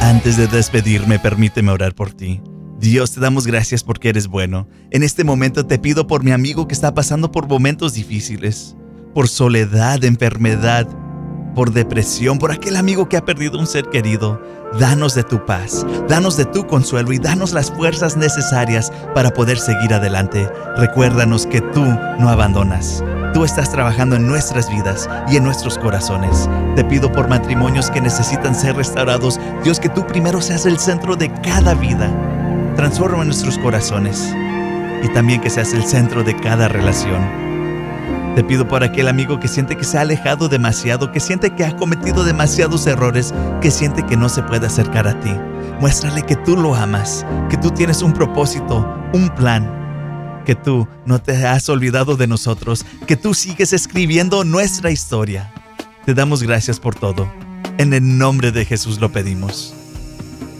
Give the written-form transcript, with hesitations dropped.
Antes de despedirme, permíteme orar por ti. Dios, te damos gracias porque eres bueno. En este momento te pido por mi amigo que está pasando por momentos difíciles, por soledad, enfermedad, por depresión, por aquel amigo que ha perdido un ser querido. Danos de tu paz, danos de tu consuelo y danos las fuerzas necesarias para poder seguir adelante. Recuérdanos que tú no abandonas. Tú estás trabajando en nuestras vidas y en nuestros corazones. Te pido por matrimonios que necesitan ser restaurados. Dios, que tú primero seas el centro de cada vida. Transforma nuestros corazones y también que seas el centro de cada relación. Te pido por aquel amigo que siente que se ha alejado demasiado, que siente que ha cometido demasiados errores, que siente que no se puede acercar a ti. Muéstrale que tú lo amas, que tú tienes un propósito, un plan, que tú no te has olvidado de nosotros, que tú sigues escribiendo nuestra historia. Te damos gracias por todo. En el nombre de Jesús lo pedimos.